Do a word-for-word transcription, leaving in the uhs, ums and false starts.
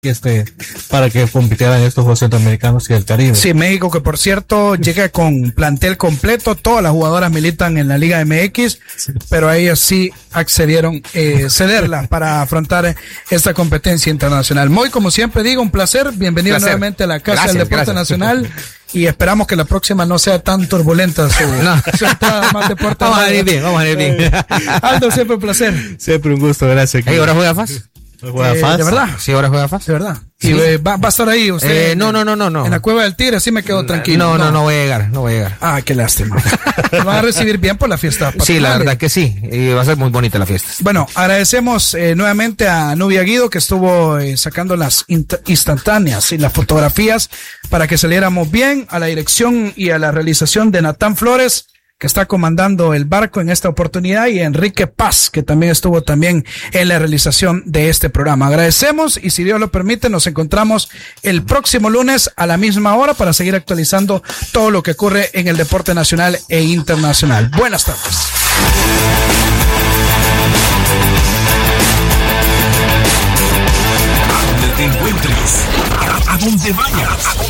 este para que compitieran estos Juegos Centroamericanos y el Caribe. Sí, México, que por cierto llega con plantel completo, todas las jugadoras militan en la Liga M X, sí, pero ellas sí accedieron eh, cederla para afrontar esta competencia internacional. Muy, como siempre digo, un placer, bienvenido placer. nuevamente a la Casa gracias, del Deporte gracias. Nacional. Y esperamos que la próxima no sea tan turbulenta su, no. su entrada más deporte. Vamos a ir bien, vamos a ir bien. Eh, Aldo, siempre un placer. Siempre un gusto, gracias. ¿Hey, ahora juega F A S? ¿Juega eh, F A S? ¿De verdad? Sí, ahora juega F A S. De verdad. Sí. Y eh, va, va a estar ahí usted. Eh, no, no, no, no, no. En la Cueva del Tigre, así me quedo tranquilo. No, no, no, no voy a llegar, no voy a llegar. Ah, qué lástima. Van a recibir bien por la fiesta. Sí, la verdad que sí. Y va a ser muy bonita la fiesta. Bueno, agradecemos eh, nuevamente a Nubia Guido, que estuvo eh, sacando las instantáneas y las fotografías para que saliéramos bien, a la dirección y a la realización de Natán Flores, que está comandando el barco en esta oportunidad, y Enrique Paz, que también estuvo también en la realización de este programa. Agradecemos, y si Dios lo permite, nos encontramos el próximo lunes a la misma hora para seguir actualizando todo lo que ocurre en el deporte nacional e internacional. Buenas tardes. A donde te encuentres, a donde vayas.